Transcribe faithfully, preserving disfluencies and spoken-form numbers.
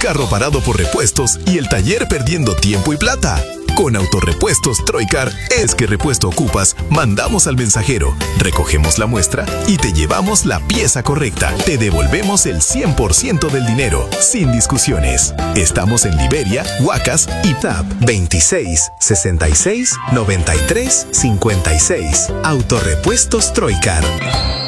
carro parado por repuestos y el taller perdiendo tiempo y plata. Con Autorepuestos Troicar es que repuesto ocupas, mandamos al mensajero, recogemos la muestra y te llevamos la pieza correcta. Te devolvemos el cien por ciento del dinero, sin discusiones. Estamos en Liberia, Huacas y T A P veintiséis, sesenta y seis, noventa y tres, cincuenta y seis. Autorepuestos Troicar.